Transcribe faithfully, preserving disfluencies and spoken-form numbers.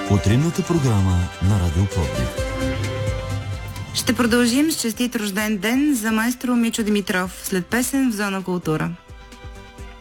Утринната програма на Радио Пловдив. Ще продължим с честит рожден ден за маестро Мичо Димитров след песен в Зона култура.